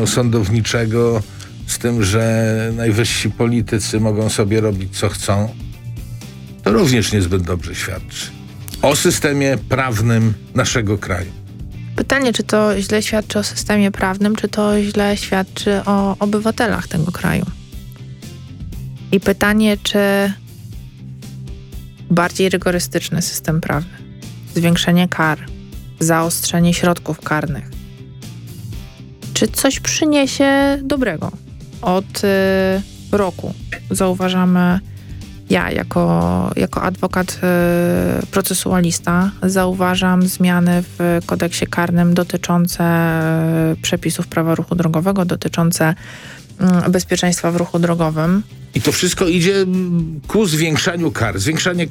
systemu sądowniczego z tym, że najwyżsi politycy mogą sobie robić co chcą, to również niezbyt dobrze świadczy o systemie prawnym naszego kraju. Pytanie, czy to źle świadczy o systemie prawnym, czy to źle świadczy o obywatelach tego kraju. I pytanie, czy bardziej rygorystyczny system prawny, zwiększenie kar, zaostrzenie środków karnych, czy coś przyniesie dobrego? Od roku zauważamy, ja jako adwokat procesualista zauważam zmiany w kodeksie karnym dotyczące przepisów prawa ruchu drogowego, dotyczące bezpieczeństwa w ruchu drogowym. I to wszystko idzie ku zwiększaniu kar. Zwiększanie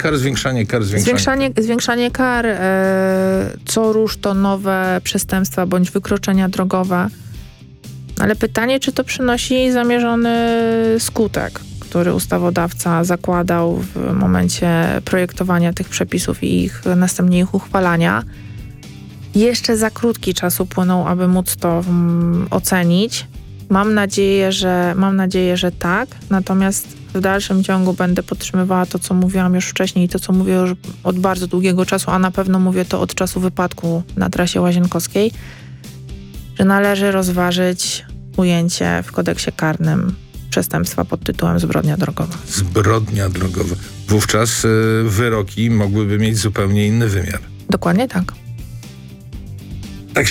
kar, co rusz to nowe przestępstwa bądź wykroczenia drogowe. Ale pytanie, czy to przynosi zamierzony skutek, który ustawodawca zakładał w momencie projektowania tych przepisów i następnie ich uchwalania. Jeszcze za krótki czas upłynął, aby móc to ocenić. Mam nadzieję, że tak. Natomiast w dalszym ciągu będę podtrzymywała to, co mówiłam już wcześniej i to, co mówię już od bardzo długiego czasu, a na pewno mówię to od czasu wypadku na trasie Łazienkowskiej, że należy rozważyć ujęcie w kodeksie karnym przestępstwa pod tytułem zbrodnia drogowa. Zbrodnia drogowa. Wówczas wyroki mogłyby mieć zupełnie inny wymiar. Dokładnie tak. Tak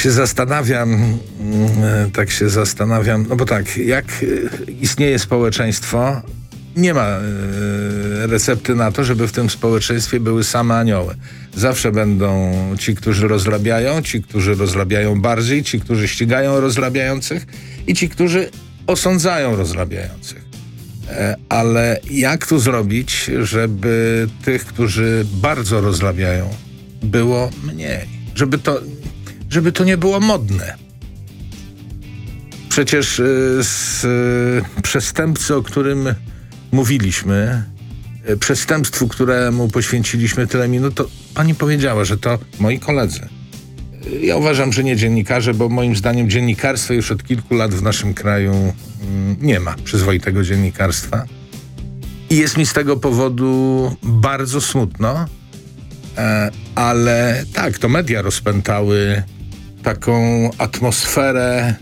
się zastanawiam, no bo tak, jak istnieje społeczeństwo, nie ma recepty na to, żeby w tym społeczeństwie były same anioły. Zawsze będą ci, którzy rozrabiają bardziej, ci, którzy ścigają rozrabiających i ci, którzy osądzają rozrabiających. Ale jak tu zrobić, żeby tych, którzy bardzo rozrabiają, było mniej? Żeby to nie było modne. Przecież przestępcy, o którym mówiliśmy, przestępstwu, któremu poświęciliśmy tyle minut, to pani powiedziała, że to moi koledzy. Ja uważam, że nie dziennikarze, bo moim zdaniem dziennikarstwa już od kilku lat w naszym kraju nie ma przyzwoitego dziennikarstwa. I jest mi z tego powodu bardzo smutno, ale tak, to media rozpętały taką atmosferę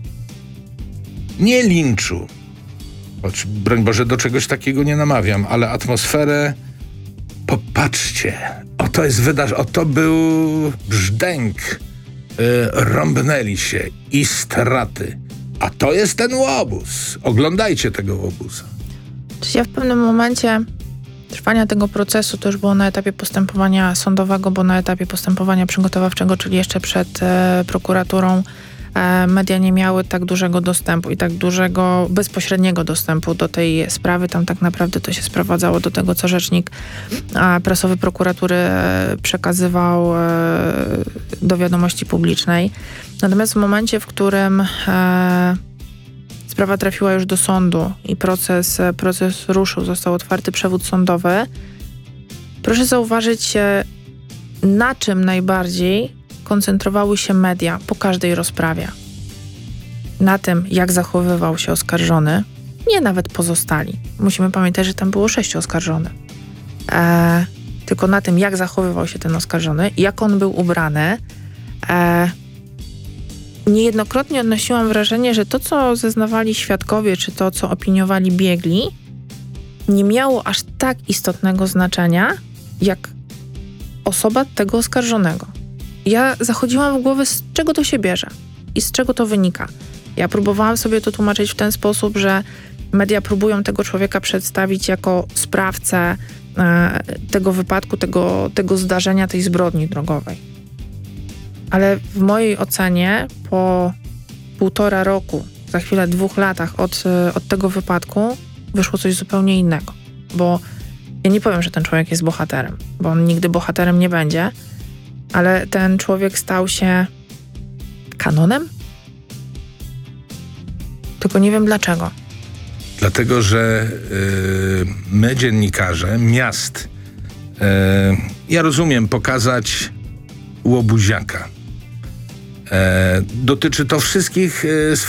nie linczu, choć broń Boże do czegoś takiego nie namawiam, ale atmosferę popatrzcie, oto był brzdęk, rąbnęli się i straty, a to jest ten łobuz, oglądajcie tego łobuza. Czyli ja w pewnym momencie trwania tego procesu, to już było na etapie postępowania sądowego, bo na etapie postępowania przygotowawczego, czyli jeszcze przed prokuraturą, media nie miały tak dużego dostępu i tak dużego bezpośredniego dostępu do tej sprawy. Tam tak naprawdę to się sprowadzało do tego, co rzecznik prasowy prokuratury przekazywał do wiadomości publicznej. Natomiast w momencie, w którym sprawa trafiła już do sądu i proces ruszył, został otwarty przewód sądowy, proszę zauważyć, na czym najbardziej koncentrowały się media po każdej rozprawie. Na tym, jak zachowywał się oskarżony, nie nawet pozostali. Musimy pamiętać, że tam było 6 oskarżonych. Tylko na tym, jak zachowywał się ten oskarżony, jak on był ubrany. Niejednokrotnie odnosiłam wrażenie, że to, co zeznawali świadkowie, czy to, co opiniowali biegli, nie miało aż tak istotnego znaczenia, jak osoba tego oskarżonego. Ja zachodziłam w głowę, z czego to się bierze i z czego to wynika. Ja próbowałam sobie to tłumaczyć w ten sposób, że media próbują tego człowieka przedstawić jako sprawcę tego wypadku, tego zdarzenia, tej zbrodni drogowej. Ale w mojej ocenie po 1,5 roku, za chwilę 2 latach od tego wypadku wyszło coś zupełnie innego. Bo ja nie powiem, że ten człowiek jest bohaterem, bo on nigdy bohaterem nie będzie, ale ten człowiek stał się kanonem? Tylko nie wiem dlaczego. Dlatego, że my, dziennikarze miast, ja rozumiem, pokazać łobuziaka. Dotyczy to wszystkich